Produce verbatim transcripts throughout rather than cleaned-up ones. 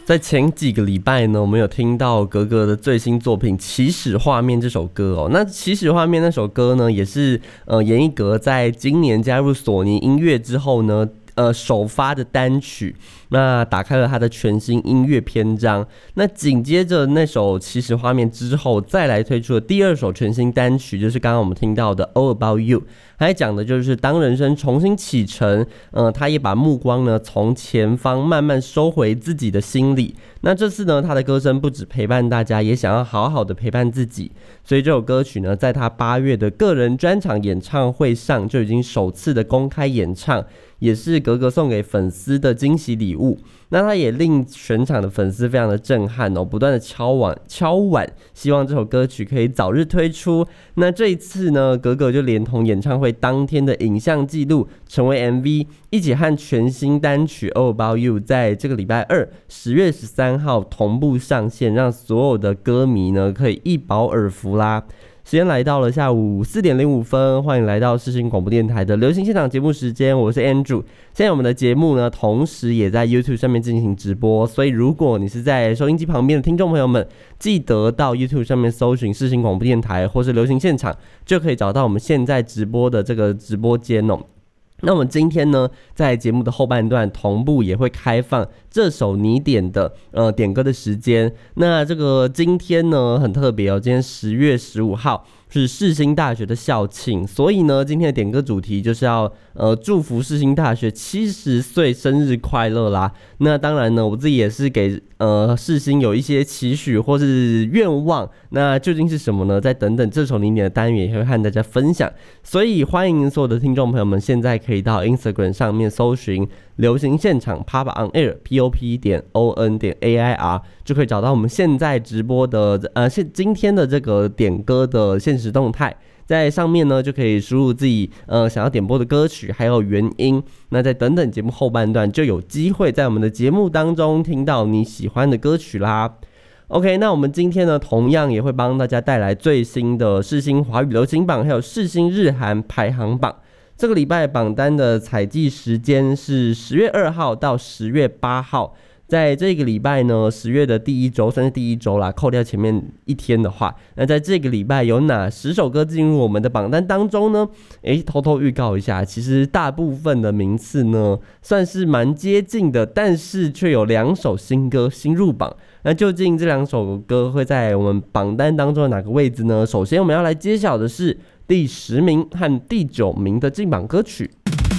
在前几个礼拜呢，我们有听到格格的最新作品《起始画面》这首歌哦。那《起始画面》那首歌呢，也是呃严艺格在今年加入索尼音乐之后呢，呃首发的单曲。那打开了他的全新音乐篇章。那紧接着那首《起始画面》之后，再来推出的第二首全新单曲，就是刚刚我们听到的《All About You》。他讲的就是当人生重新启程，呃，他也把目光呢从前方慢慢收回自己的心里。那这次呢，他的歌声不只陪伴大家，也想要好好的陪伴自己。所以这首歌曲呢，在他八月的个人专场演唱会上就已经首次的公开演唱，也是格格送给粉丝的惊喜礼物。那他也令全场的粉丝非常的震撼哦，不断的敲碗敲碗，希望这首歌曲可以早日推出。那这一次呢，格格就连同演唱会当天的影像记录成为 M V， 一起和全新单曲 All About You 在这个礼拜二十月十三号同步上线，让所有的歌迷呢可以一饱耳福啦。时间来到了下午四点零五分，欢迎来到世新广播电台的流行现场节目时间，我是 Andrew。现在我们的节目呢，同时也在 YouTube 上面进行直播，所以如果你是在收音机旁边的听众朋友们，记得到 YouTube 上面搜寻世新广播电台或是流行现场，就可以找到我们现在直播的这个直播间哦。那我们今天呢，在节目的后半段同步也会开放这首你点的呃点歌的时间。那这个今天呢很特别哦，今天十月十五号是世新大学的校庆，所以呢今天的点歌主题就是要呃祝福世新大学七十岁生日快乐啦。那当然呢，我自己也是给呃世新有一些期许或是愿望，那究竟是什么呢？再等等这首你点的单元也会和大家分享。所以欢迎所有的听众朋友们，现在可以到 Instagram 上面搜寻流行现场 Pop On Air P O P 点 O N 点 A I R， 就可以找到我们现在直播的呃现今天的这个点歌的现实动态。在上面呢，就可以输入自己呃想要点播的歌曲，还有原因。那在等等节目后半段，就有机会在我们的节目当中听到你喜欢的歌曲啦。OK， 那我们今天呢，同样也会帮大家带来最新的世新华语流行榜，还有世新日韩排行榜。这个礼拜榜单的采集时间是十月二号到十月八号。在这个礼拜呢，十月的第一周算是第一周啦，扣掉前面一天的话，那在这个礼拜有哪十首歌进入我们的榜单当中呢？诶，偷偷预告一下，其实大部分的名次呢算是蛮接近的，但是却有两首新歌新入榜。那究竟这两首歌会在我们榜单当中的哪个位置呢？首先我们要来揭晓的是第十名和第九名的进榜歌曲，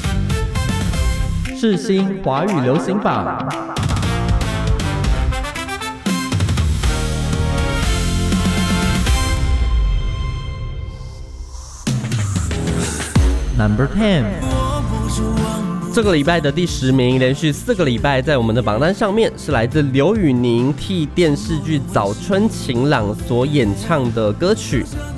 世新华语流行榜。Number ten， 这个礼拜的第十名，连续四个礼拜在我们的榜单上面，是来自刘宇宁替电视剧《早春晴朗》所演唱的歌曲《